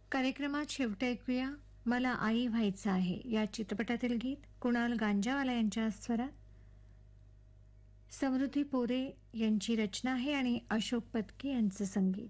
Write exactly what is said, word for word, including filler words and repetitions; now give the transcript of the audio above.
कार्यक्रमात शेवटी ऐकूया मला आई व्हायचं आहे या चित्रपटातील गीत कुणाल गांजावाला यांच्या स्वरात. समृद्धी पोरे यांची रचना आहे आणि अशोक पत्की यांचं संगीत.